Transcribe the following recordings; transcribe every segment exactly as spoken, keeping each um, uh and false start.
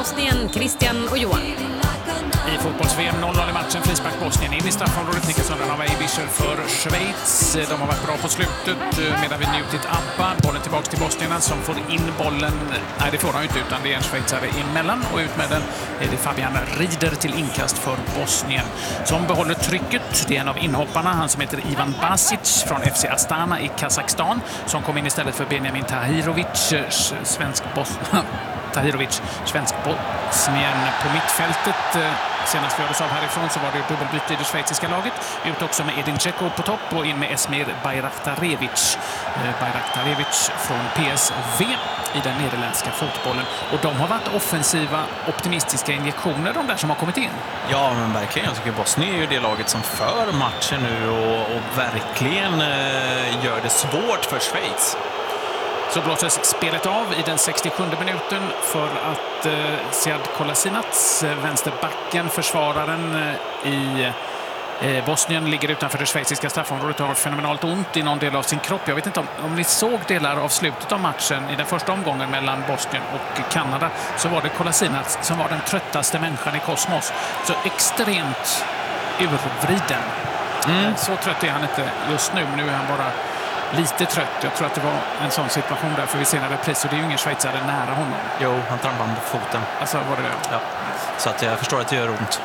Bosnien, Christian och Johan. I fotbolls-V M noll noll i matchen, frispark Bosnien in i straffområdet, nickas undan av Eibischer för Schweiz. De har varit bra på slutet medan vi njutit Abba. Bollen tillbaka till Bosnierna som får in bollen. Nej, det får de inte, utan det är en schweizare emellan och ut med den är det Fabian Rieder till inkast för Bosnien som behåller trycket. Det är en av inhopparna, han som heter Ivan Basic från F C Astana i Kazakstan som kom in istället för Benjamin Tahirovic, svensk Bosnien. Tahirovic, svensk Bosnien på mittfältet. Senast vi hördes av härifrån så var det dubbelbyte i det schweiziska laget. Ut också med Edin Dzeko på topp och in med Esmir Bayraktarevic. Bayraktarevic från P S V i den nederländska fotbollen. Och de har varit offensiva, optimistiska injektioner, de där som har kommit in. Ja, men verkligen. Jag tycker Bosnien är ju det laget som för matchen nu och, och verkligen eh, gör det svårt för Schweiz. Så blåses spelet av i den sextiosjunde minuten för att eh, Sead Kolasinac, vänsterbacken, försvararen eh, i eh, Bosnien, ligger utanför det schweiziska straffområdet och har fenomenalt ont i någon del av sin kropp. Jag vet inte om, om ni såg delar av slutet av matchen i den första omgången mellan Bosnien och Kanada, så var det Kolasinac som var den tröttaste människan i kosmos. Så extremt urvriden. Mm. Så trött är han inte just nu, men nu är han bara lite trött. Jag tror att det var en sån situation där, för vi ser en repris och det är ju ingen schweizare nära honom. Jo, han trampade på foten. Alltså var det det? Ja. Så att jag förstår att det gör ont.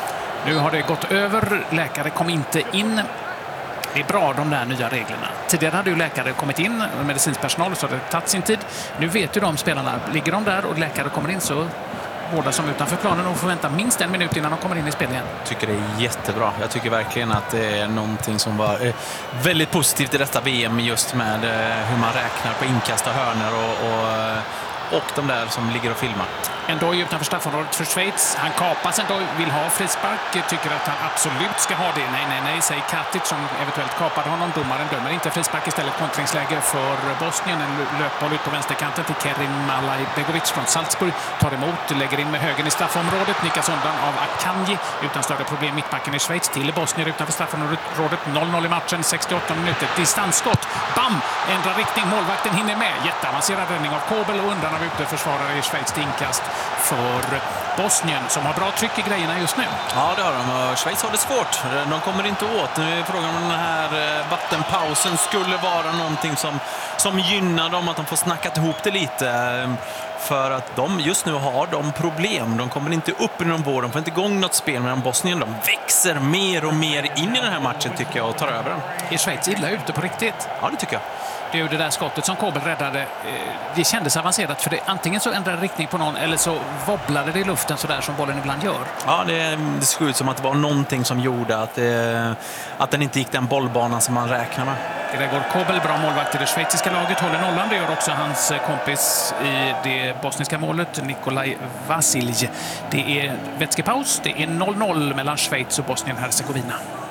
Nu har det gått över. Läkare kom inte in. Det är bra, de där nya reglerna. Tidigare hade ju läkare kommit in och medicinsk personal, så hade det tagit sin tid. Nu vet ju de spelarna, ligger de där och läkare kommer in så båda som utanför planen och får vänta minst en minut innan de kommer in i spel igen. Jag tycker det är jättebra. Jag tycker verkligen att det är någonting som var väldigt positivt i detta V M, just med hur man räknar på inkast och hörnor och, och, och de där som ligger och filmar. En dag utanför straffområdet för Schweiz. Han kapas en dag, vill ha frispark, tycker att han absolut ska ha det. Nej, nej, nej, säger Katic som eventuellt kapade honom. Domaren dömer inte frispark, istället kontringsläge för Bosnien. En löpboll ut på vänsterkanten till Kerim Alajbegovic från Salzburg. Tar emot, lägger in med högen i straffområdet. Nickas undan av Akanji. Utan större problem mittbacken i Schweiz till Bosnien utanför straffområdet. noll noll i matchen, sextioåtta minuter. Distansskott. Bam! Ändrar riktning, målvakten hinner med. Jätteavancerad räddning av Kobel och undan av uteförsvarare i Schweiz till inkast för Bosnien som har bra tryck i grejerna just nu. Ja, det har de. Schweiz har det svårt. De kommer inte åt. Nu är frågan om den här vattenpausen skulle vara någonting som, som gynnar dem, att de får snackat ihop det lite. För att de just nu har de problem. De kommer inte upp inom vården. De får inte igång något spel, medan Bosnien de växer mer och mer in i den här matchen, tycker jag, och tar över den. Är Schweiz illa ute på riktigt? Ja, det tycker jag. Det är ju det där skottet som Kobel räddade. Det kändes avancerat, för det antingen så ändrade riktning på någon eller så wobblade det i luften så där som bollen ibland gör. Ja, det, det såg ut som att det var någonting som gjorde att, det, att den inte gick den bollbanan som man räknar med. Det där går Kobel, bra målvakt i det schweiziska laget, håller nollan. Det gör också hans kompis i det bosniska målet, Nikolaj Vasilj. Det är vätskepaus, det är noll noll mellan Schweiz och Bosnien-Hercegovina.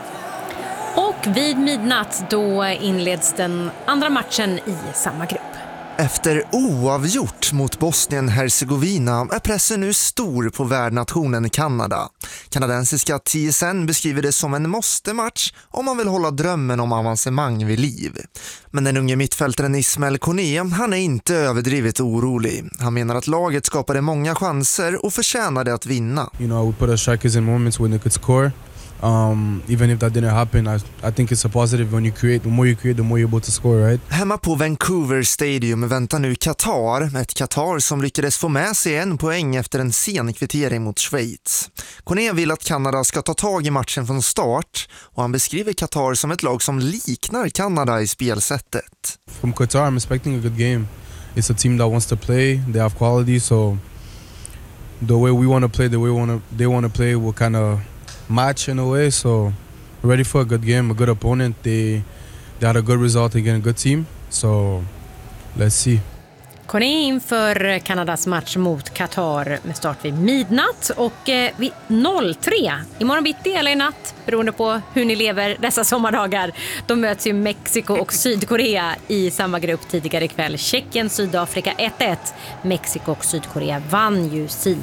Och vid midnatt då inleds den andra matchen i samma grupp. Efter oavgjort mot Bosnien-Hercegovina är pressen nu stor på värdnationen Kanada. Kanadensiska T S N beskriver det som en måste-match om man vill hålla drömmen om avancemang vid liv. Men den unge mittfältaren Ismael Koné, han är inte överdrivet orolig. Han menar att laget skapade många chanser och förtjänade att vinna. You know, we put our strikers in moments when they could score. Um, even if that didn't happen, I, I think it's a positive. When you create, the more you create, the more you're able to score, right? Hemma på Vancouver Stadium väntar nu Qatar, ett Qatar som lyckades få med sig en poäng efter en sen kvittering mot Schweiz. Koné vill att Kanada ska ta tag i matchen från start, och han beskriver Qatar som ett lag som liknar Kanada i spelsättet. From Qatar, I'm expecting a good game. It's a team that wants to play. They have quality, so the way we want to play, the way we want to, they want to play, will kind of match in a way, so ready for a good game, a good opponent. They they had a good result against a good team, so let's see. Koné inför Kanadas match mot Qatar med start vid midnatt och eh, vid noll tre imorgon bitti eller i natt, beroende på hur ni lever dessa sommardagar. Då möts ju Mexiko och Sydkorea i samma grupp tidigare ikväll. Tjeckien, Sydafrika ett ett. Mexiko och Sydkorea vann ju sina